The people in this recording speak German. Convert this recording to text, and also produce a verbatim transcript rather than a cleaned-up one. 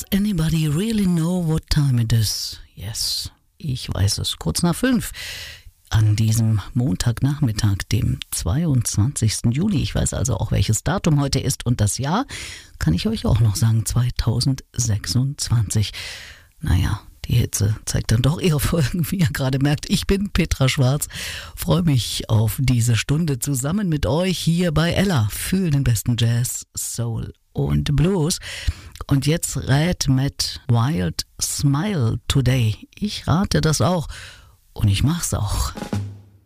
Does anybody really know what time it is? Yes, ich weiß es. Kurz nach fünf. An diesem Montagnachmittag, dem zweiundzwanzigsten Juli. Ich weiß also auch, welches Datum heute ist. Und das Jahr kann ich euch auch noch sagen, zweitausendsechsundzwanzig. Naja, die Hitze zeigt dann doch ihre Folgen, wie ihr gerade merkt. Ich bin Petra Schwarz, freue mich auf diese Stunde zusammen mit euch hier bei Ella für den besten Jazz, Soul und Blues. Und jetzt rät mit Wild Smile Today. Ich rate das auch und ich mach's auch.